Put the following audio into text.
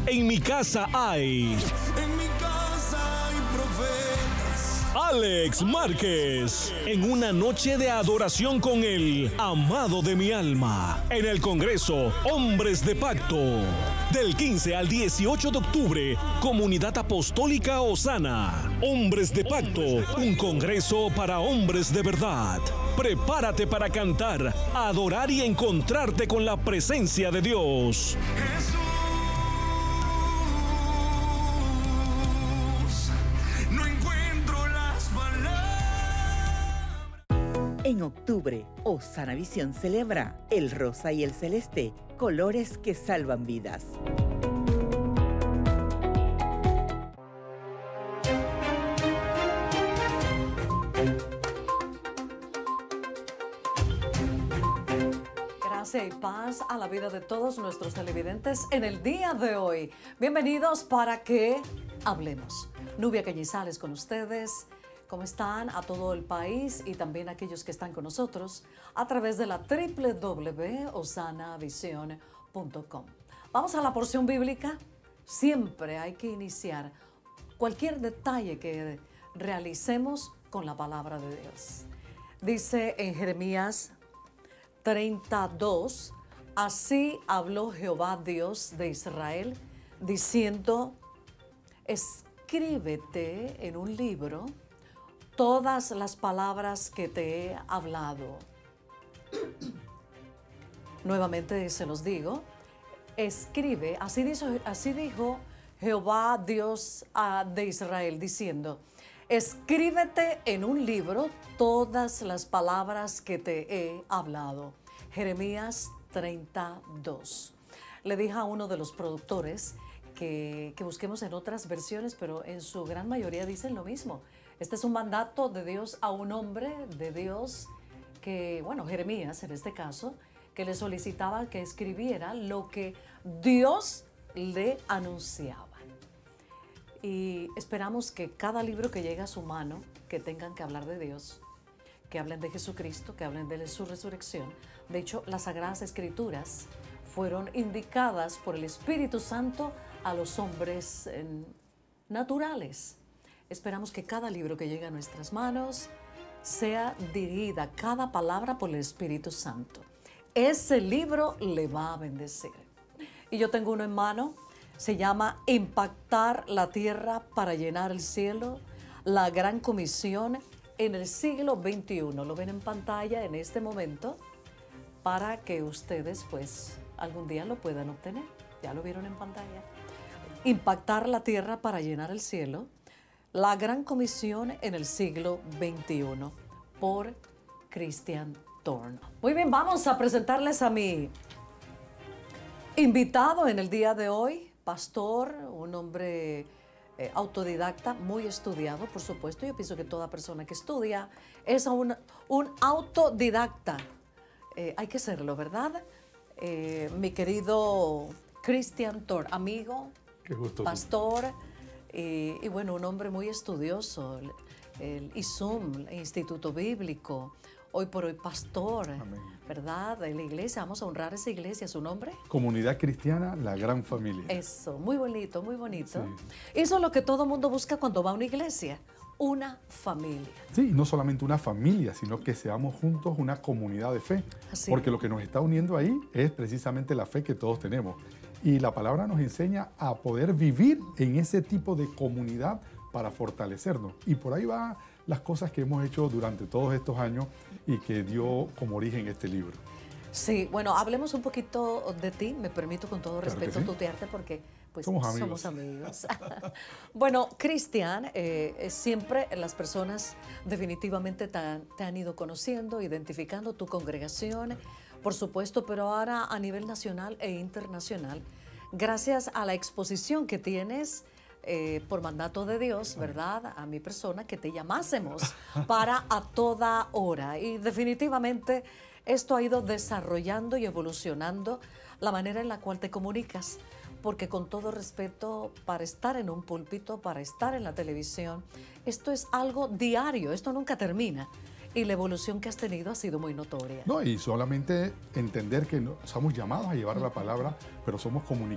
En mi casa hay. En mi casa hay profetas. Alex Márquez, en una noche de adoración con el amado de mi alma, en el Congreso Hombres de Pacto. Del 15 al 18 de octubre, Comunidad Apostólica Osana. Hombres de Pacto, un congreso para hombres de verdad. Prepárate para cantar, adorar y encontrarte con la presencia de Dios. Jesús, no encuentro las palabras. En octubre, Osana Visión celebra el rosa y el celeste, colores que salvan vidas. Gracia y paz a la vida de todos nuestros televidentes en el día de hoy. Bienvenidos para que hablemos. Nubia Cañizales con ustedes. ¿Cómo están? A todo el país y también a aquellos que están con nosotros a través de la www.osanavision.com. Vamos a la porción bíblica. Siempre hay que iniciar cualquier detalle que realicemos con la palabra de Dios. Dice en Jeremías 32, así habló Jehová Dios de Israel, diciendo, escríbete en un libro todas las palabras que te he hablado. Nuevamente se los digo, escribe, así dijo Jehová Dios de Israel, diciendo, escríbete en un libro todas las palabras que te he hablado. Jeremías 32. Le dije a uno de los productores que busquemos en otras versiones, pero en su gran mayoría dicen lo mismo. Este es un mandato de Dios a un hombre de Dios que, Jeremías en este caso, que le solicitaba que escribiera lo que Dios le anunciaba. Y esperamos que cada libro que llegue a su mano, que tengan que hablar de Dios, que hablen de Jesucristo, que hablen de su resurrección. De hecho, las Sagradas Escrituras fueron indicadas por el Espíritu Santo a los hombres naturales. Esperamos que cada libro que llegue a nuestras manos sea dirigida cada palabra por el Espíritu Santo. Ese libro le va a bendecir. Y yo tengo uno en mano. Se llama Impactar la tierra para llenar el cielo, la gran comisión en el siglo XXI. Lo ven en pantalla en este momento para que ustedes algún día lo puedan obtener. Ya lo vieron en pantalla. Impactar la tierra para llenar el cielo, la gran comisión en el siglo XXI por Christian Thorn. Muy bien, vamos a presentarles a mi invitado en el día de hoy. Pastor, un hombre autodidacta, muy estudiado, por supuesto. Yo pienso que toda persona que estudia es un autodidacta. Hay que serlo, ¿verdad? Mi querido Christian Thorn, amigo, qué gusto, pastor, y un hombre muy estudioso, el ISUM, el Instituto Bíblico, hoy por hoy pastor. Amén. ¿Verdad? De la iglesia, vamos a honrar esa iglesia, ¿su nombre? Comunidad Cristiana, la gran familia. Eso, muy bonito, muy bonito. Sí. Eso es lo que todo mundo busca cuando va a una iglesia, una familia. Sí, no solamente una familia, sino que seamos juntos una comunidad de fe. Así porque lo que nos está uniendo ahí es precisamente la fe que todos tenemos. Y la palabra nos enseña a poder vivir en ese tipo de comunidad para fortalecernos. Y por ahí van las cosas que hemos hecho durante todos estos años y que dio como origen este libro. Sí, hablemos un poquito de ti. Me permito con todo respeto tutearte porque somos amigos. Cristian, siempre las personas definitivamente te han ido conociendo, identificando tu congregación, por supuesto, pero ahora a nivel nacional e internacional, gracias a la exposición que tienes por mandato de Dios, ¿verdad? A mi persona, que te llamásemos para a toda hora. Y definitivamente esto ha ido desarrollando y evolucionando la manera en la cual te comunicas. Porque con todo respeto, para estar en un púlpito, para estar en la televisión, esto es algo diario, esto nunca termina. Y la evolución que has tenido ha sido muy notoria. No, y solamente entender que somos llamados a llevar la palabra, pero somos comunicadores.